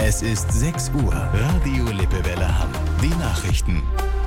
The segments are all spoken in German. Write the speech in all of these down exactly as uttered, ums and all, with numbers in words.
Es ist sechs Uhr. Radio Lippewelle Hamm. Die Nachrichten.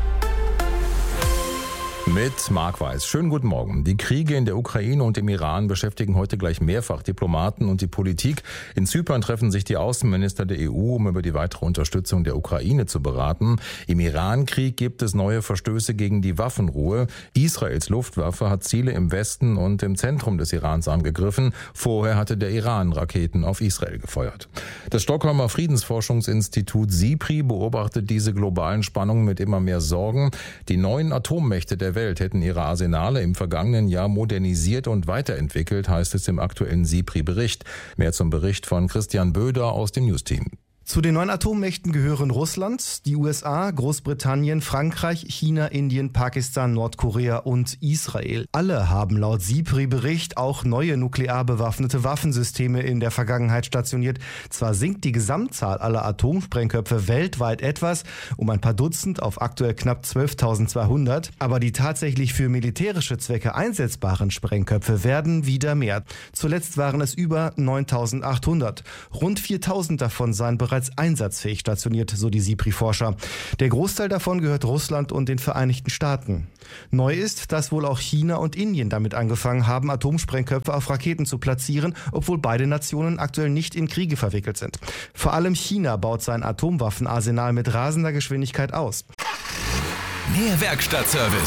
Mit Marc Weiß. Schönen guten Morgen. Die Kriege in der Ukraine und im Iran beschäftigen heute gleich mehrfach Diplomaten und die Politik. In Zypern treffen sich die Außenminister der E U, um über die weitere Unterstützung der Ukraine zu beraten. Im Iran-Krieg gibt es neue Verstöße gegen die Waffenruhe. Israels Luftwaffe hat Ziele im Westen und im Zentrum des Irans angegriffen. Vorher hatte der Iran Raketen auf Israel gefeuert. Das Stockholmer Friedensforschungsinstitut SIPRI beobachtet diese globalen Spannungen mit immer mehr Sorgen. Die neuen Atommächte der Welt hätten ihre Arsenale im vergangenen Jahr modernisiert und weiterentwickelt, heißt es im aktuellen SIPRI-Bericht. Mehr zum Bericht von Christian Böder aus dem News-Team. Zu den neuen Atommächten gehören Russland, die U S A, Großbritannien, Frankreich, China, Indien, Pakistan, Nordkorea und Israel. Alle haben laut SIPRI-Bericht auch neue nuklear bewaffnete Waffensysteme in der Vergangenheit stationiert. Zwar sinkt die Gesamtzahl aller Atomsprengköpfe weltweit etwas, um ein paar Dutzend auf aktuell knapp zwölftausendzweihundert, aber die tatsächlich für militärische Zwecke einsetzbaren Sprengköpfe werden wieder mehr. Zuletzt waren es über neuntausendachthundert. Rund viertausend davon seien bereits einsatzfähig stationiert, so die SIPRI-Forscher. Der Großteil davon gehört Russland und den Vereinigten Staaten. Neu ist, dass wohl auch China und Indien damit angefangen haben, Atomsprengköpfe auf Raketen zu platzieren, obwohl beide Nationen aktuell nicht in Kriege verwickelt sind. Vor allem China baut sein Atomwaffenarsenal mit rasender Geschwindigkeit aus. Mehr Werkstattservice